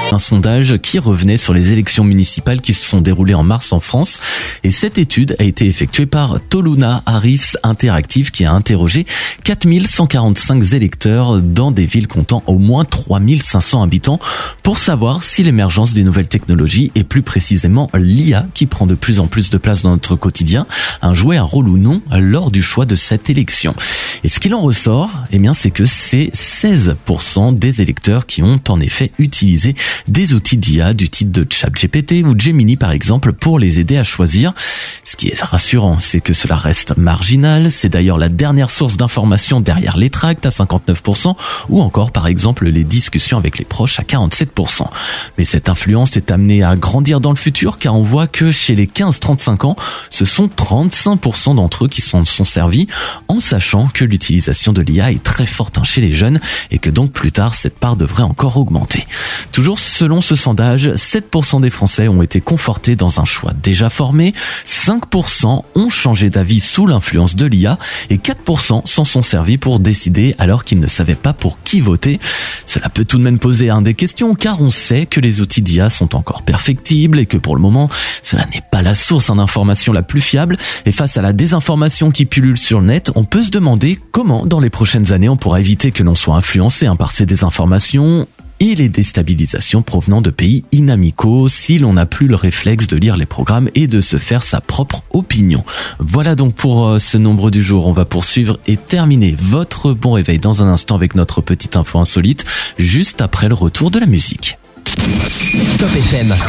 Un sondage qui revenait sur les élections municipales qui se sont déroulées en mars en France. Et cette étude a été effectuée par Toluna Harris Interactive qui a interrogé 4145 électeurs dans des villes comptant au moins 3500 habitants pour savoir si l'émergence des nouvelles technologies et plus précisément l'IA qui prend de plus en plus de place dans notre quotidien a joué un rôle ou non lors du choix de cette élection. Et ce qu'il en ressort, c'est que c'est 16% des électeurs qui ont en effet utilisé des outils d'IA du type de ChatGPT ou Gemini par exemple pour les aider à choisir. Ce qui est rassurant, c'est que cela reste marginal. C'est d'ailleurs la dernière source d'information derrière les tracts à 59% ou encore par exemple les discussions avec les proches à 47%. Mais cette influence est amenée à grandir dans le futur car on voit que chez les 15-35 ans, ce sont 35% d'entre eux qui s'en sont servis en sachant que l'utilisation de l'IA est très forte chez les jeunes et que donc plus tard cette part devrait encore augmenter. Toujours selon ce sondage, 7% des Français ont été confortés dans un choix déjà formé, 5% ont changé d'avis sous l'influence de l'IA et 4% s'en sont servis pour décider alors qu'ils ne savaient pas pour qui voter. Cela peut tout de même poser des questions car on sait que les outils d'IA sont encore perfectibles et que pour le moment, cela n'est pas la source d'information la plus fiable et face à la désinformation qui pullule sur le net, on peut se demander comment dans les prochaines années on pourra éviter que l'on soit influencé par ces désinformations et les déstabilisations provenant de pays inamicaux si l'on n'a plus le réflexe de lire les programmes et de se faire sa propre opinion. Voilà donc pour ce nombre du jour. On va poursuivre et terminer votre bon réveil dans un instant avec notre petite info insolite, juste après le retour de la musique. Top FM.